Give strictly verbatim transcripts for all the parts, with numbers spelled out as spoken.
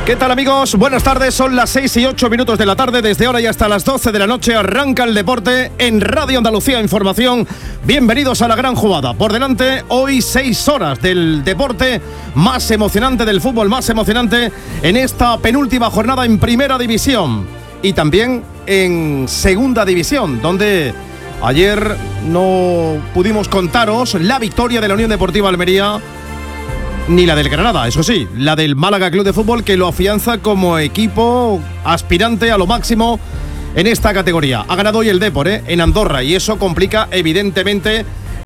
¿Qué tal, amigos? Buenas tardes, son las seis y ocho minutos de la tarde. Desde ahora y hasta las doce de la noche arranca el deporte en Radio Andalucía Información. Bienvenidos a la gran jugada. Por delante, hoy seis horas del deporte más emocionante, del fútbol más emocionante en esta penúltima jornada en Primera División. Y también en Segunda División, donde ayer no pudimos contaros la victoria de la Unión Deportiva Almería, ni la del Granada, eso sí, la del Málaga Club de Fútbol, que lo afianza como equipo aspirante a lo máximo en esta categoría. Ha ganado hoy el Depor, ¿eh? en Andorra, y eso complica evidentemente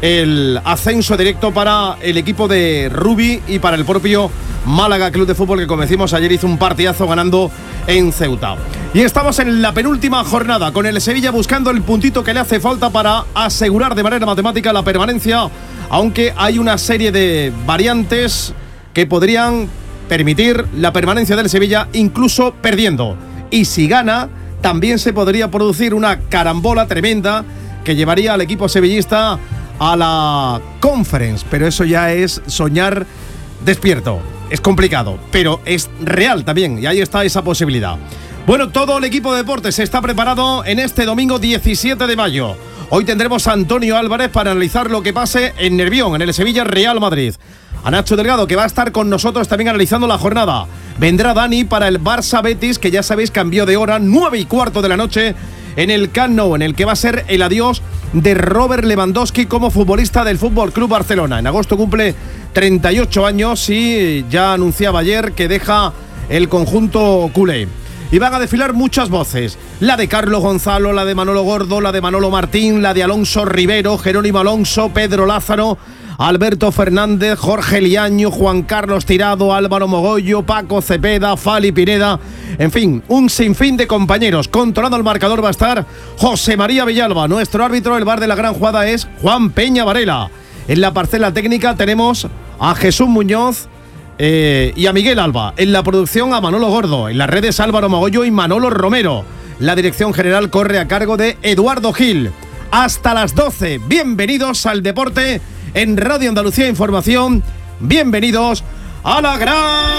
el ascenso directo para el equipo de Rubi y para el propio Málaga Club de Fútbol, que como decimos ayer hizo un partidazo ganando en Ceuta. Y estamos en la penúltima jornada con el Sevilla buscando el puntito que le hace falta para asegurar de manera matemática la permanencia, aunque hay una serie de variantes que podrían permitir la permanencia del Sevilla incluso perdiendo. Y si gana, también se podría producir una carambola tremenda que llevaría al equipo sevillista a la Conference, pero eso ya es soñar despierto. Es complicado, pero es real también, y ahí está esa posibilidad. Bueno, todo el equipo de deportes está preparado en este domingo diecisiete de mayo. Hoy tendremos a Antonio Álvarez para analizar lo que pase en Nervión, en el Sevilla Real Madrid. A Nacho Delgado, que va a estar con nosotros también analizando la jornada. Vendrá Dani para el Barça Betis, que ya sabéis cambió de hora, nueve y cuarto de la noche, en el Camp Nou, en el que va a ser el adiós de Robert Lewandowski como futbolista del F C Barcelona. En agosto cumple treinta y ocho años y ya anunciaba ayer que deja el conjunto culé. Y van a desfilar muchas voces, la de Carlos Gonzalo, la de Manolo Gordo, la de Manolo Martín, la de Alonso Rivero, Jerónimo Alonso, Pedro Lázaro, Alberto Fernández, Jorge Liaño, Juan Carlos Tirado, Álvaro Mogollo, Paco Cepeda, Fali Pineda, en fin, un sinfín de compañeros. Controlando el marcador va a estar José María Villalba. Nuestro árbitro del bar de la gran jugada es Juan Peña Varela. En la parcela técnica tenemos a Jesús Muñoz eh, y a Miguel Alba. En la producción a Manolo Gordo. En las redes Álvaro Mogollo y Manolo Romero. La dirección general corre a cargo de Eduardo Gil. Hasta las doce. Bienvenidos al deporte en Radio Andalucía Información. Bienvenidos a la gran